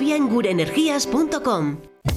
Confía en gurenergias.com.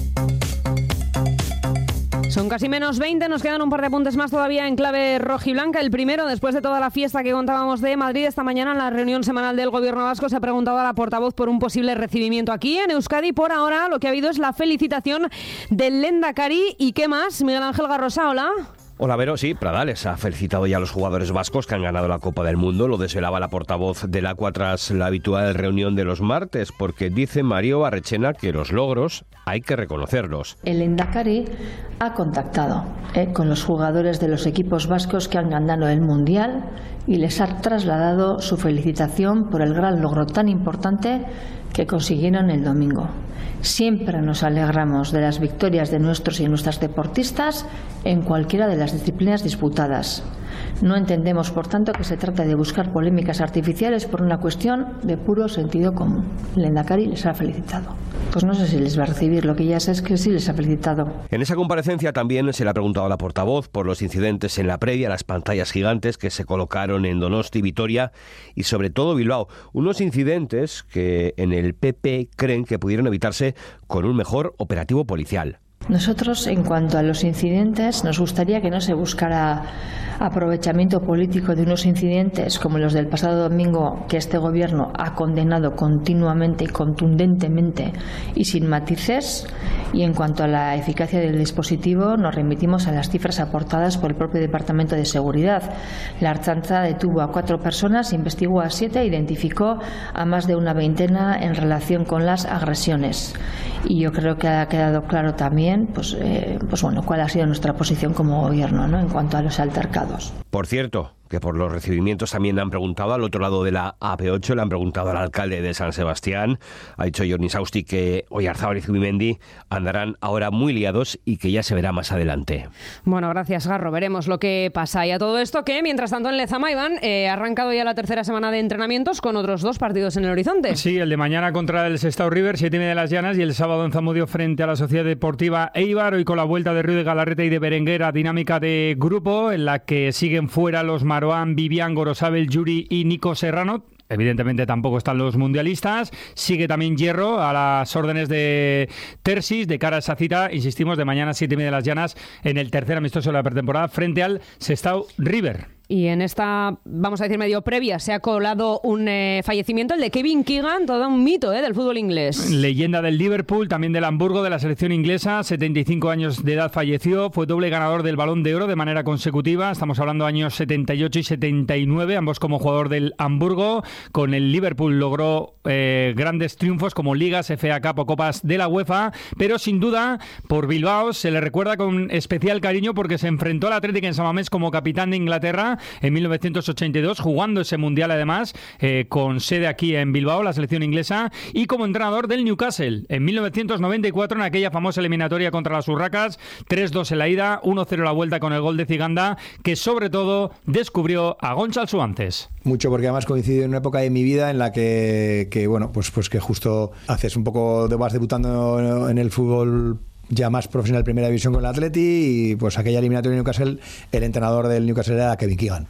Son casi menos 20, nos quedan un par de apuntes más todavía en clave rojiblanca. El primero, después de toda la fiesta que contábamos de Madrid, esta mañana en la reunión semanal del Gobierno vasco se ha preguntado a la portavoz por un posible recibimiento aquí en Euskadi. Por ahora lo que ha habido es la felicitación del Lehendakari. ¿Y qué más? Miguel Ángel Garrosa, hola. Hola, Vero. Sí, Pradales ha felicitado ya a los jugadores vascos que han ganado la Copa del Mundo. Lo desvelaba la portavoz del Aqua tras la habitual reunión de los martes, porque dice Mario Barrechena que los logros hay que reconocerlos. El Lehendakari ha contactado con los jugadores de los equipos vascos que han ganado el Mundial y les ha trasladado su felicitación por el gran logro tan importante que consiguieron el domingo. Siempre nos alegramos de las victorias de nuestros y nuestras deportistas en cualquiera de las disciplinas disputadas. No entendemos, por tanto, que se trate de buscar polémicas artificiales por una cuestión de puro sentido común. El Lehendakari les ha felicitado. Pues no sé si les va a recibir, lo que ya sé es que sí les ha felicitado. En esa comparecencia también se le ha preguntado a la portavoz por los incidentes en la previa, las pantallas gigantes que se colocaron en Donosti, Vitoria y sobre todo Bilbao. Unos incidentes que en el PP creen que pudieron evitarse con un mejor operativo policial. Nosotros, en cuanto a los incidentes, nos gustaría que no se buscara aprovechamiento político de unos incidentes como los del pasado domingo, que este gobierno ha condenado continuamente y contundentemente y sin matices. Y en cuanto a la eficacia del dispositivo, nos remitimos a las cifras aportadas por el propio Departamento de Seguridad. La Ertzaintza detuvo a 4 personas, investigó a 7 e identificó a más de una veintena en relación con las agresiones. Y yo creo que ha quedado claro también pues bueno, cuál ha sido nuestra posición como gobierno, ¿no?, en cuanto a los altercados. Por cierto, que por los recibimientos también han preguntado al otro lado de la AP8, le han preguntado al alcalde de San Sebastián. Ha dicho Jordi Sausti que Oyarzábal y Zubimendi andarán ahora muy liados y que ya se verá más adelante. Bueno, gracias, Garro. Veremos lo que pasa. Y a todo esto que, mientras tanto, en Lezama, Iván, ha arrancado ya la tercera semana de entrenamientos con otros 2 partidos en el horizonte. Sí, el de mañana contra el Sestao River, 7:30 de las Llanas, y el sábado en Zamudio frente a la Sociedad Deportiva Eibar. Hoy con la vuelta de Río de Galarreta y de Berenguer a dinámica de grupo, en la que siguen fuera los Maroán, Vivian, Gorosabel, Yuri y Nico Serrano. Evidentemente tampoco están los mundialistas. Sigue también Hierro a las órdenes de Tersis de cara a esa cita, insistimos, de mañana 7:30 de las Llanas, en el tercer amistoso de la pretemporada frente al Sestao River. Y en esta, vamos a decir, medio previa, se ha colado un fallecimiento, el de Kevin Keegan, todo un mito del fútbol inglés. Leyenda del Liverpool, también del Hamburgo, de la selección inglesa, 75 años de edad falleció, fue doble ganador del Balón de Oro de manera consecutiva, estamos hablando años 78 y 79, ambos como jugador del Hamburgo. Con el Liverpool logró grandes triunfos como Ligas, FA Cup o Copas de la UEFA, pero sin duda por Bilbao se le recuerda con especial cariño porque se enfrentó al Athletic en San Mamés como capitán de Inglaterra en 1982, jugando ese mundial además, con sede aquí en Bilbao, la selección inglesa, y como entrenador del Newcastle en 1994 en aquella famosa eliminatoria contra las Urracas, 3-2 en la ida, 1-0 la vuelta con el gol de Ziganda, que sobre todo descubrió a Gonçal Suances. Mucho, porque además coincide en una época de mi vida en la que bueno, pues que justo haces un poco, vas debutando en el fútbol ya más profesional, primera división con el Atleti, y pues aquella eliminatoria de Newcastle, el entrenador del Newcastle era Kevin Keegan.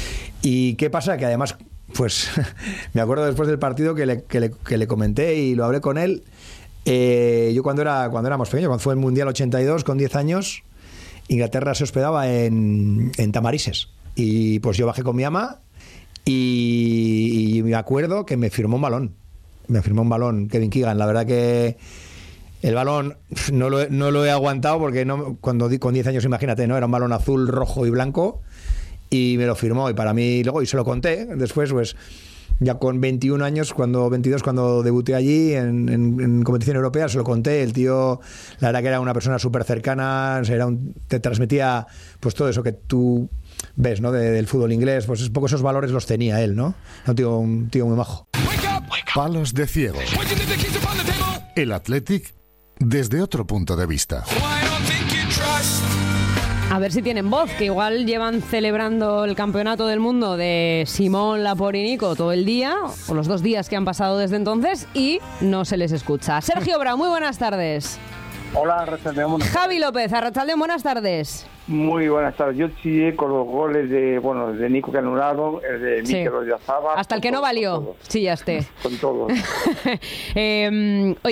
¿Y qué pasa? Que además, pues me acuerdo después del partido que le comenté y lo hablé con él. Yo cuando éramos pequeños, cuando fue el Mundial 82, con 10 años, Inglaterra se hospedaba en Tamarises, y pues yo bajé con mi ama y me acuerdo que me firmó un balón Kevin Keegan. La verdad que el balón no lo he aguantado, porque cuando con 10 años, imagínate, ¿no? Era un balón azul, rojo y blanco, y me lo firmó, y para mí luego, y se lo conté después, pues ya con 21 años, 22, cuando debuté allí en competición europea, se lo conté. El tío, la verdad que era una persona súper cercana, te transmitía pues todo eso que tú ves, ¿no? Del fútbol inglés, pues un poco esos valores los tenía él, ¿no? Un tío muy majo. Palos de ciego. El Athletic desde otro punto de vista. A ver si tienen voz, que igual llevan celebrando el campeonato del mundo de Simón Laporinico todo el día, o los 2 días que han pasado desde entonces, y no se les escucha. Sergio Brau, muy buenas tardes. Hola, Arrachaldeón. Javi López, Arrachaldeón, buenas tardes. Muy buenas tardes. Yo chillé con los goles de Nico que anularon, el de Mikel Oyarzábal. Hasta el que no valió, chillaste. Con todo. Oye,